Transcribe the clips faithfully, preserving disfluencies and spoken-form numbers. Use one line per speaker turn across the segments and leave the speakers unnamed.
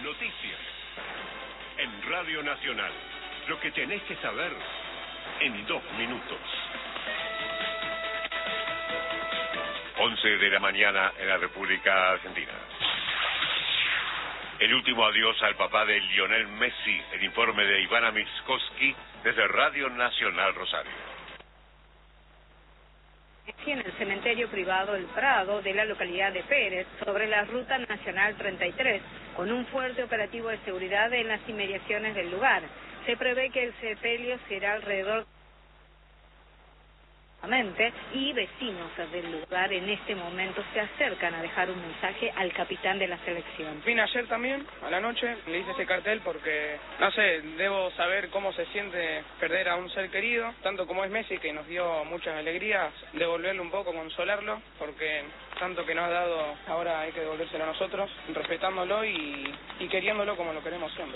Noticias. En Radio Nacional. Lo que tenés que saber en dos minutos. once de la mañana en la República Argentina. El último adiós al papá de Lionel Messi. El informe de Ivana Miskowski desde Radio Nacional Rosario.
En el cementerio privado El Prado de la localidad de Pérez, sobre la Ruta Nacional treinta y tres, con un fuerte operativo de seguridad en las inmediaciones del lugar. Se prevé que el sepelio será alrededor y vecinos del lugar en este momento se acercan a dejar un mensaje al capitán de la selección.
Vine ayer también, a la noche, le hice este cartel porque, no sé, debo saber cómo se siente perder a un ser querido, tanto como es Messi, que nos dio muchas alegrías, devolverle un poco, consolarlo, porque tanto que nos ha dado, ahora hay que devolvérselo a nosotros, respetándolo y, y queriéndolo como lo queremos siempre.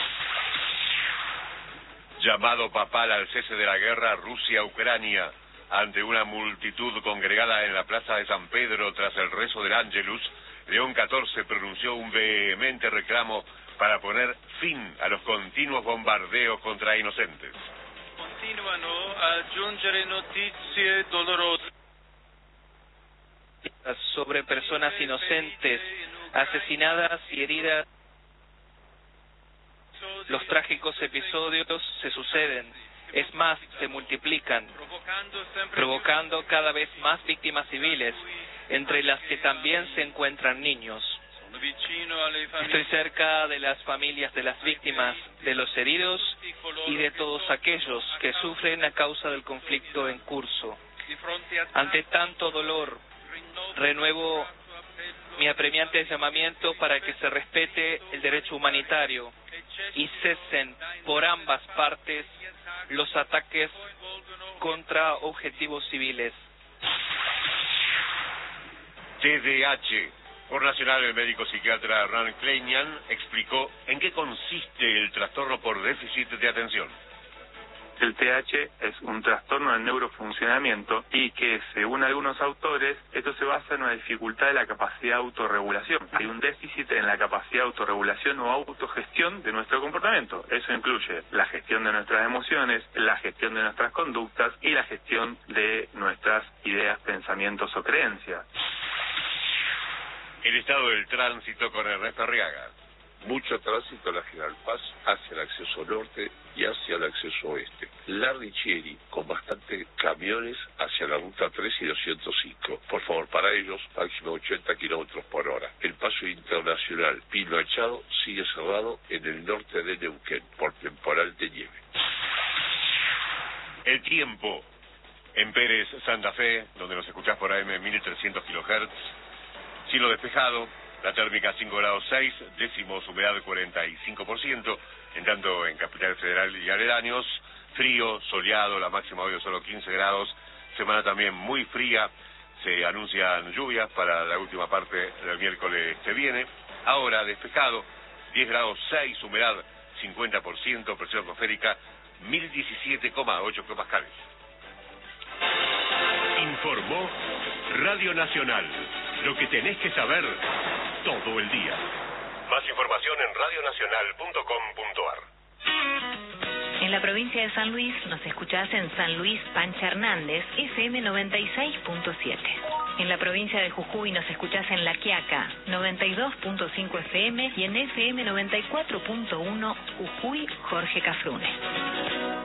Llamado papal al cese de la guerra Rusia-Ucrania. Ante una multitud congregada en la plaza de San Pedro tras el rezo del Ángelus, León catorce pronunció un vehemente reclamo para poner fin a los continuos bombardeos contra inocentes.
Continuano a giungere notizie dolorose
sobre personas inocentes asesinadas y heridas. Los trágicos episodios se suceden. Es más, se multiplican, provocando cada vez más víctimas civiles, entre las que también se encuentran niños. Estoy cerca de las familias de las víctimas, de los heridos y de todos aquellos que sufren a causa del conflicto en curso. Ante tanto dolor, renuevo mi apremiante llamamiento para que se respete el derecho humanitario y cesen por ambas partes los ataques contra objetivos civiles.
T D A H. Por Nacional, el médico psiquiatra Ran Kleinian explicó en qué consiste el trastorno por déficit de atención.
El T D A H es un trastorno del neurofuncionamiento y que, según algunos autores, esto se basa en una dificultad de la capacidad de autorregulación. Hay un déficit en la capacidad de autorregulación o autogestión de nuestro comportamiento. Eso incluye la gestión de nuestras emociones, la gestión de nuestras conductas y la gestión de nuestras ideas, pensamientos o creencias.
El estado del tránsito con Ernesto Arriaga.
Mucho tránsito en la General Paz hacia el acceso norte y hacia el acceso oeste. La Richieri, con bastantes camiones hacia la ruta tres y doscientos cinco. Por favor, para ellos, máximo ochenta kilómetros por hora. El paso internacional Pino Echado sigue cerrado en el norte de Neuquén por temporal de nieve.
El tiempo en Pérez, Santa Fe, donde nos escuchás por A M mil trescientos kilohertz. Cielo despejado. La térmica cinco grados seis, décimos humedad cuarenta y cinco por ciento, en tanto en Capital Federal y aledaños, frío, soleado, la máxima hoy de solo quince grados, semana también muy fría, se anuncian lluvias para la última parte del miércoles que viene, ahora despejado, diez grados seis, humedad cincuenta por ciento, presión atmosférica mil diecisiete coma ocho hectopascales. Informó Radio Nacional, lo que tenés que saber todo el día. Más información en radio nacional punto com punto a r.
En la provincia de San Luis nos escuchás en San Luis Pancha Hernández, F M noventa y seis punto siete. En la provincia de Jujuy nos escuchás en La Quiaca, noventa y dos punto cinco F M y en F M noventa y cuatro punto uno Jujuy Jorge Cafrune.